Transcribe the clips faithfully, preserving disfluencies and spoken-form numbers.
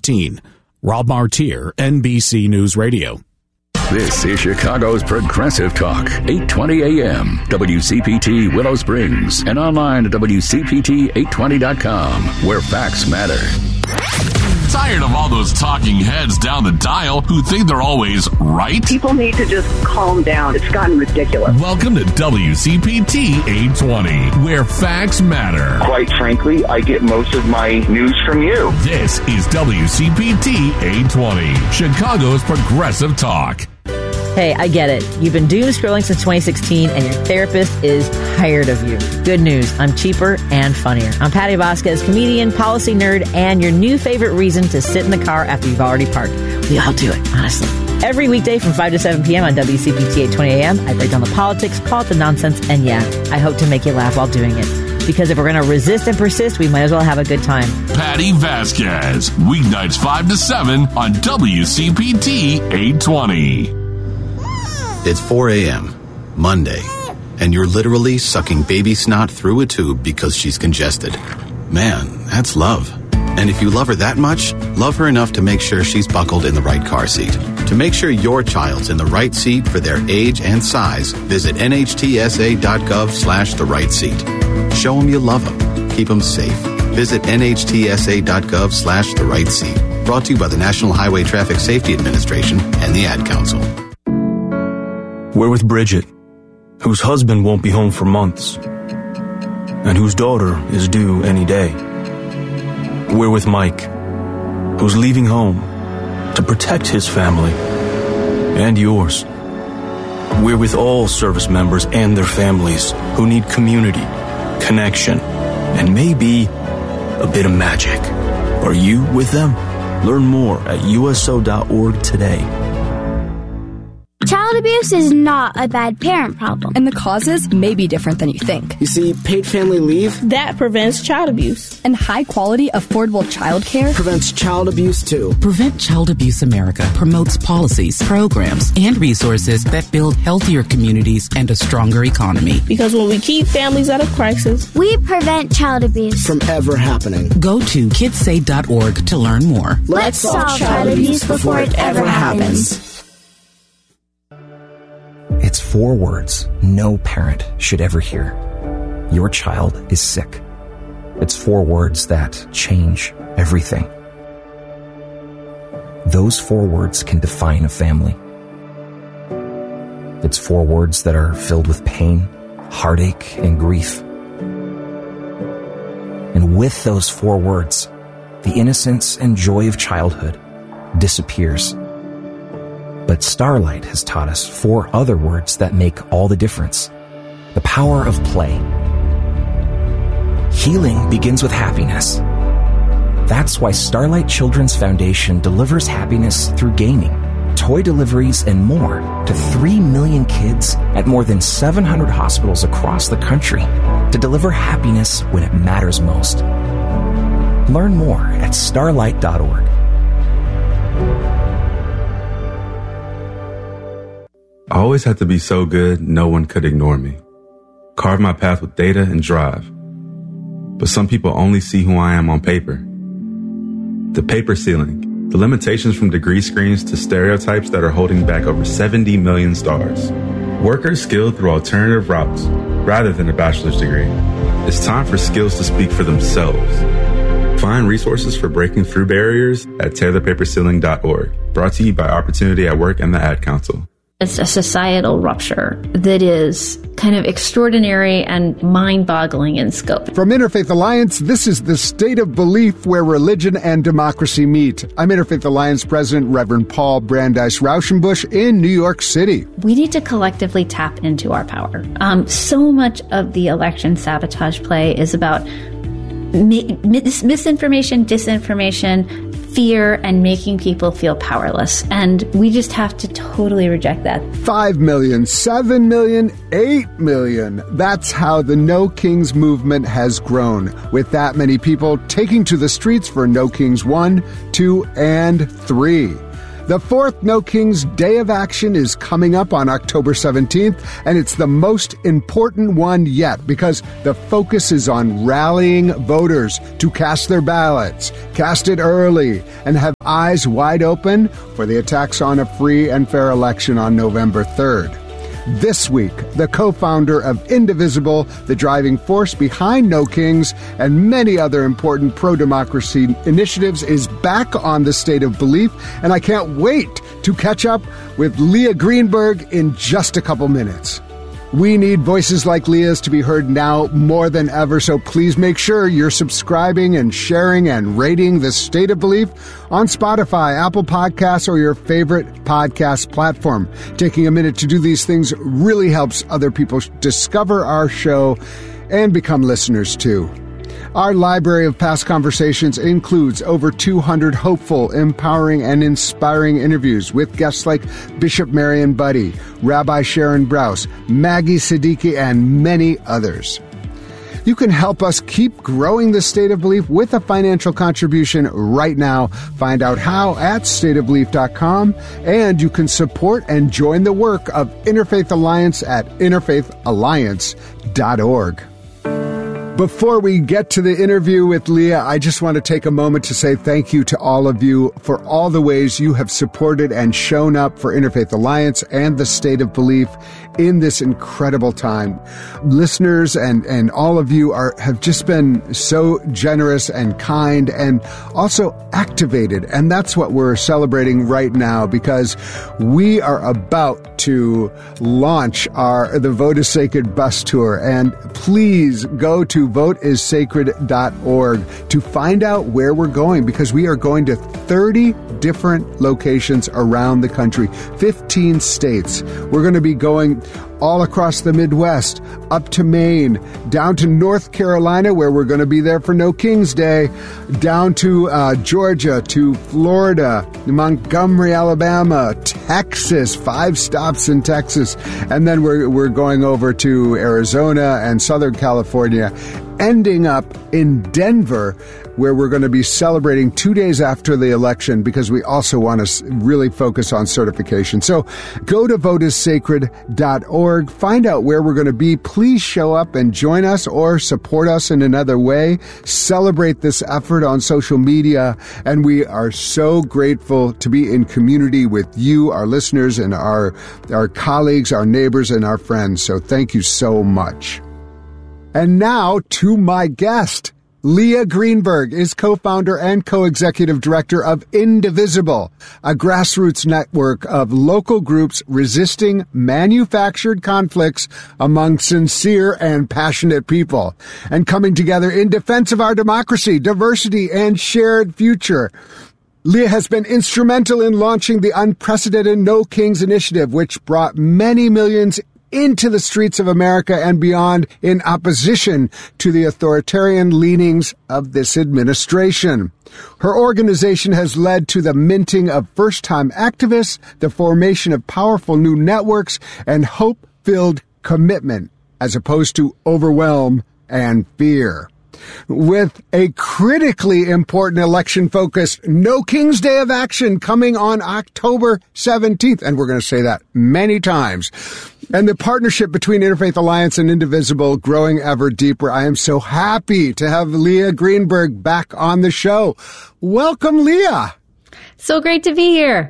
sixteen. Rob Martier, N B C News Radio. This is Chicago's Progressive Talk, eight twenty A M, W C P T Willow Springs, and online at W C P T eight twenty dot com, where facts matter. Tired of all those talking heads down the dial who think they're always right? People need to just calm down. It's gotten ridiculous. Welcome to W C P T eight twenty, where facts matter. Quite frankly, I get most of my news from you. This is W C P T eight twenty, Chicago's Progressive Talk. Hey, I get it. You've been doom scrolling since twenty sixteen and your therapist is tired of you. Good news. I'm cheaper and funnier. I'm Patty Vasquez, comedian, policy nerd, and your new favorite reason to sit in the car after you've already parked. We all do it, honestly. Every weekday from five to seven p.m. on W C P T eight twenty A M, I break down the politics, call it the nonsense, and yeah, I hope to make you laugh while doing it. Because if we're going to resist and persist, we might as well have a good time. Patty Vasquez, weeknights five to seven on W C P T eight twenty. It's four a.m., Monday, and you're literally sucking baby snot through a tube because she's congested. Man, that's love. And if you love her that much, love her enough to make sure she's buckled in the right car seat. To make sure your child's in the right seat for their age and size, visit N H T S A dot gov slash the right seat. Show them you love them. Keep them safe. Visit N H T S A dot gov slash the right seat. Brought to you by the National Highway Traffic Safety Administration and the Ad Council. We're with Bridget, whose husband won't be home for months, and whose daughter is due any day. We're with Mike, who's leaving home to protect his family and yours. We're with all service members and their families who need community, connection, and maybe a bit of magic. Are you with them? Learn more at U S O dot org today. Child abuse is not a bad parent problem. And the causes may be different than you think. You see, paid family leave, that prevents child abuse. And high-quality, affordable childcare prevents child abuse, too. Prevent Child Abuse America promotes policies, programs, and resources that build healthier communities and a stronger economy. Because when we keep families out of crisis, we prevent child abuse from ever happening. Go to kids say dot org to learn more. Let's solve child abuse before it ever happens. It's four words no parent should ever hear. Your child is sick. It's four words that change everything. Those four words can define a family. It's four words that are filled with pain, heartache, and grief. And with those four words, the innocence and joy of childhood disappears. But Starlight has taught us four other words that make all the difference. The power of play. Healing begins with happiness. That's why Starlight Children's Foundation delivers happiness through gaming, toy deliveries, and more to three million kids at more than seven hundred hospitals across the country to deliver happiness when it matters most. Learn more at starlight dot org. I always had to be so good, no one could ignore me. Carve my path with data and drive. But some people only see who I am on paper. The paper ceiling, the limitations from degree screens to stereotypes that are holding back over seventy million stars. Workers skilled through alternative routes rather than a bachelor's degree. It's time for skills to speak for themselves. Find resources for breaking through barriers at tear the paper ceiling dot org. Brought to you by Opportunity at Work and the Ad Council. It's a societal rupture that is kind of extraordinary and mind-boggling in scope. From Interfaith Alliance, this is the State of Belief, where religion and democracy meet. I'm Interfaith Alliance President Reverend Paul Brandeis Rauschenbusch in New York City. We need to collectively tap into our power. Um, so much of the election sabotage play is about mi- mis- misinformation, disinformation, fear, and making people feel powerless. And we just have to totally reject that. Five million, seven million, eight million. That's how the No Kings movement has grown, with that many people taking to the streets for No Kings one, two, and three. The fourth No Kings Day of Action is coming up on October seventeenth, and it's the most important one yet because the focus is on rallying voters to cast their ballots, cast it early, and have eyes wide open for the attacks on a free and fair election on November third. This week, the co-founder of Indivisible, the driving force behind No Kings, and many other important pro-democracy initiatives, is back on the State of Belief, and I can't wait to catch up with Leah Greenberg in just a couple minutes. We need voices like Leah's to be heard now more than ever, so please make sure you're subscribing and sharing and rating the State of Belief on Spotify, Apple Podcasts, or your favorite podcast platform. Taking a minute to do these things really helps other people discover our show and become listeners too. Our library of past conversations includes over two hundred hopeful, empowering, and inspiring interviews with guests like Bishop Marion Buddy, Rabbi Sharon Brous, Maggie Siddiqui, and many others. You can help us keep growing the State of Belief with a financial contribution right now. Find out how at state of belief dot com, and you can support and join the work of Interfaith Alliance at interfaith alliance dot org. Before we get to the interview with Leah, I just want to take a moment to say thank you to all of you for all the ways you have supported and shown up for Interfaith Alliance and the State of Belief in this incredible time. Listeners and, and all of you are have just been so generous and kind and also activated. And that's what we're celebrating right now, because we are about to launch our the Vote is Sacred bus tour. And please go to vote is sacred dot org to find out where we're going, because we are going to thirty different locations around the country, fifteen states. We're going to be going all across the Midwest, up to Maine, down to North Carolina, where we're going to be there for No Kings Day, down to uh, Georgia, to Florida, Montgomery, Alabama, Texas, five stops in Texas, and then we're we're going over to Arizona and Southern California, ending up in Denver, where we're going to be celebrating two days after the election, because we also want to really focus on certification. So go to vote is sacred dot org, find out where we're going to be. Please show up and join us or support us in another way. Celebrate this effort on social media. And we are so grateful to be in community with you, our listeners, and our, our colleagues, our neighbors, and our friends. So thank you so much. And now to my guest. Leah Greenberg is co-founder and co-executive director of Indivisible, a grassroots network of local groups resisting manufactured conflicts among sincere and passionate people, and coming together in defense of our democracy, diversity, and shared future. Leah has been instrumental in launching the unprecedented No Kings initiative, which brought many millions into the streets of America and beyond in opposition to the authoritarian leanings of this administration. Her organization has led to the minting of first-time activists, the formation of powerful new networks, and hope-filled commitment, as opposed to overwhelm and fear. With a critically important election-focused No Kings Day of Action coming on October seventeenth, and we're going to say that many times, and the partnership between Interfaith Alliance and Indivisible growing ever deeper, I am so happy to have Leah Greenberg back on the show. Welcome, Leah. So great to be here.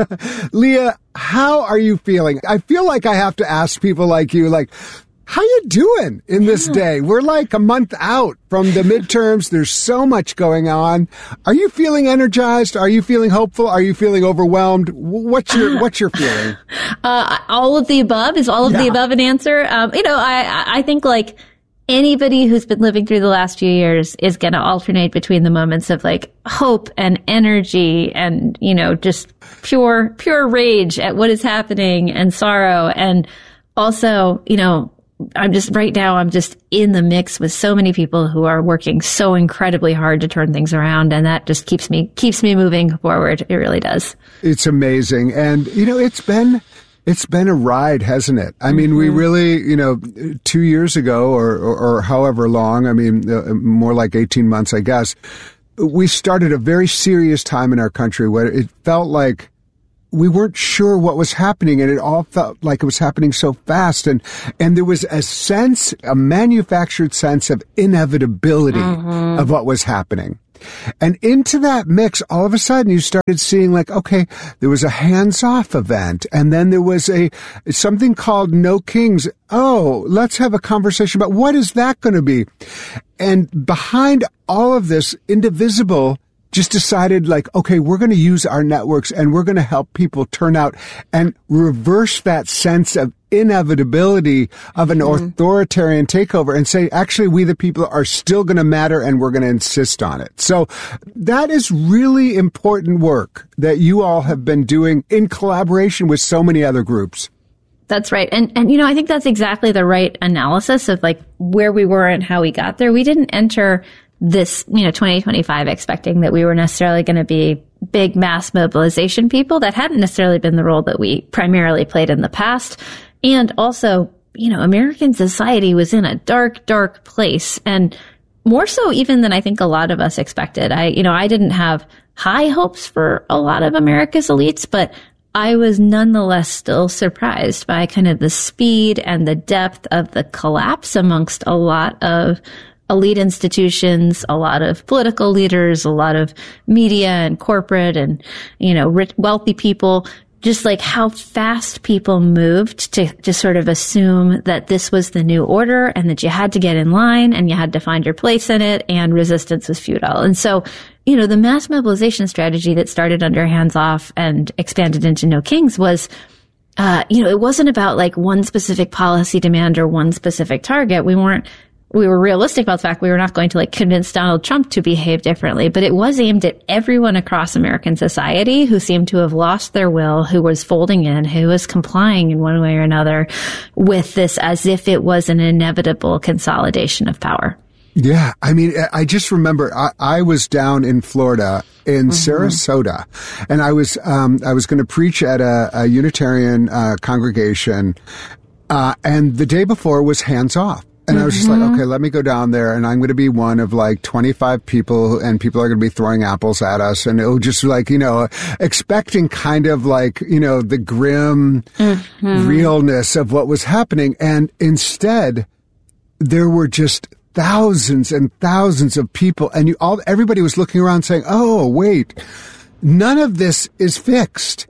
Leah, how are you feeling? I feel like I have to ask people like you, like, how you doing in this day? We're like a month out from the midterms. There's so much going on. Are you feeling energized? Are you feeling hopeful? Are you feeling overwhelmed? What's your What's your feeling? Uh, all of the above. Is all of yeah. the above an answer? Um, you know, I I think like anybody who's been living through the last few years is going to alternate between the moments of like hope and energy and, you know, just pure pure rage at what is happening and sorrow, and also, you know, I'm just right now, I'm just in the mix with so many people who are working so incredibly hard to turn things around. And that just keeps me, keeps me moving forward. It really does. It's amazing. And, you know, it's been, it's been a ride, hasn't it? I mean, mm-hmm. we really, you know, two years ago or, or, or however long, I mean, uh, more like eighteen months, I guess, we started a very serious time in our country where it felt like we weren't sure what was happening, and it all felt like it was happening so fast. And, and there was a sense, a manufactured sense of inevitability mm-hmm. of what was happening. And into that mix, all of a sudden, you started seeing like, okay, there was a hands-off event, and then there was a something called No Kings. Oh, let's have a conversation about what is that going to be? And behind all of this, Indivisible just decided like, okay, we're going to use our networks and we're going to help people turn out and reverse that sense of inevitability of an mm-hmm. authoritarian takeover and say, actually, we the people are still going to matter and we're going to insist on it. So that is really important work that you all have been doing in collaboration with so many other groups. That's right. And, and, you know, I think that's exactly the right analysis of like where we were and how we got there. We didn't enter this, you know, twenty twenty-five expecting that we were necessarily going to be big mass mobilization people. That hadn't necessarily been the role that we primarily played in the past. And also, you know, American society was in a dark, dark place, and more so even than I think a lot of us expected. I, you know, I didn't have high hopes for a lot of America's elites, but I was nonetheless still surprised by kind of the speed and the depth of the collapse amongst a lot of elite institutions, a lot of political leaders, a lot of media and corporate and, you know, rich, wealthy people, just like how fast people moved to, to sort of assume that this was the new order and that you had to get in line and you had to find your place in it and resistance was futile. And so, you know, the mass mobilization strategy that started under Hands Off and expanded into No Kings was, uh, you know, it wasn't about like one specific policy demand or one specific target. We weren't We were realistic about the fact we were not going to like convince Donald Trump to behave differently, but it was aimed at everyone across American society who seemed to have lost their will, who was folding in, who was complying in one way or another with this as if it was an inevitable consolidation of power. Yeah. I mean, I just remember I, I was down in Florida in mm-hmm. Sarasota, and I was, um, I was going to preach at a, a Unitarian, uh, congregation. Uh, and the day before was Hands Off. And I was just like, okay, let me go down there and I'm going to be one of like twenty-five people and people are going to be throwing apples at us. And it'll just like, you know, expecting kind of like, you know, the grim mm-hmm. realness of what was happening. And instead, there were just thousands and thousands of people. And you all, everybody was looking around saying, oh, wait, none of this is fixed.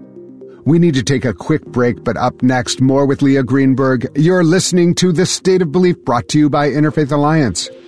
We need to take a quick break, but up next, more with Leah Greenberg. You're listening to The State of Belief, brought to you by Interfaith Alliance.